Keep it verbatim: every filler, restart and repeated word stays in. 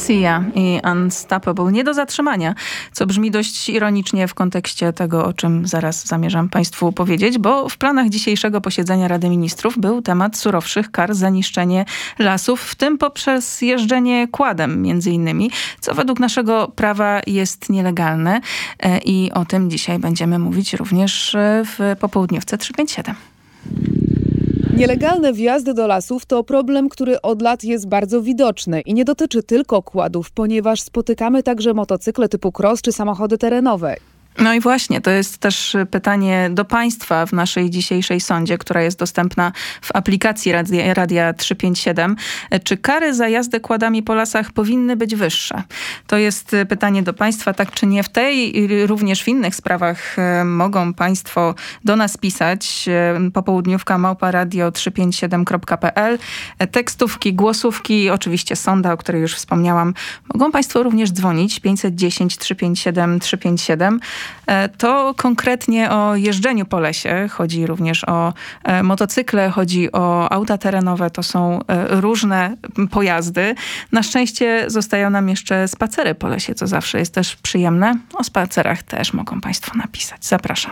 Sia i Unstoppable. Nie do zatrzymania, co brzmi dość ironicznie w kontekście tego, o czym zaraz zamierzam Państwu powiedzieć, bo w planach dzisiejszego posiedzenia Rady Ministrów był temat surowszych kar za niszczenie lasów, w tym poprzez jeżdżenie quadem między innymi, co według naszego prawa jest nielegalne i o tym dzisiaj będziemy mówić również w popołudniówce trzysta pięćdziesiąt siedem. Nielegalne wjazdy do lasów to problem, który od lat jest bardzo widoczny i nie dotyczy tylko quadów, ponieważ spotykamy także motocykle typu cross czy samochody terenowe. No i właśnie, to jest też pytanie do Państwa w naszej dzisiejszej sądzie, która jest dostępna w aplikacji Radia, Radia trzysta pięćdziesiąt siedem. Czy kary za jazdę quadami po lasach powinny być wyższe? To jest pytanie do Państwa, tak czy nie. W tej, również w innych sprawach mogą Państwo do nas pisać. Popołudniówka małpa radio trzysta pięćdziesiąt siedem kropka p l. Tekstówki, głosówki, oczywiście sonda, o której już wspomniałam. Mogą Państwo również dzwonić pięćset dziesięć trzysta pięćdziesiąt siedem trzysta pięćdziesiąt siedem. To konkretnie o jeżdżeniu po lesie. Chodzi również o motocykle, chodzi o auta terenowe. To są różne pojazdy. Na szczęście zostają nam jeszcze spacery po lesie, co zawsze jest też przyjemne. O spacerach też mogą Państwo napisać. Zapraszam.